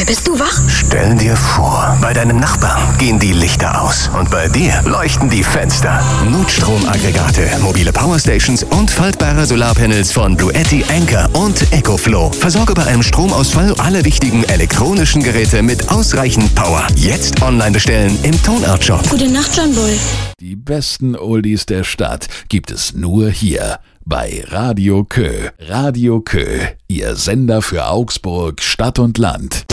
Bist du wach? Stell dir vor, bei deinem Nachbarn gehen die Lichter aus und bei dir leuchten die Fenster. Notstromaggregate, mobile Powerstations und faltbare Solarpanels von Bluetti, Anker und EcoFlow. Versorge bei einem Stromausfall alle wichtigen elektronischen Geräte mit ausreichend Power. Jetzt online bestellen im Tonart-Shop. Gute Nacht, John Bull. Die besten Oldies der Stadt gibt es nur hier bei Radio Kö. Radio Kö, Ihr Sender für Augsburg, Stadt und Land.